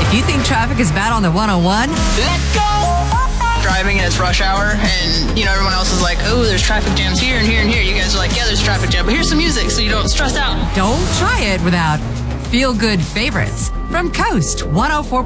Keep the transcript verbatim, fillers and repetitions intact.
Do you think traffic is bad on the one oh one? Let's go! Driving and it's rush hour, and you know everyone else is like, oh, there's traffic jams here and here and here. You guys are like, yeah, there's traffic jam, but here's some music so you don't stress out. Don't try it without feel-good favorites from Coast one oh four.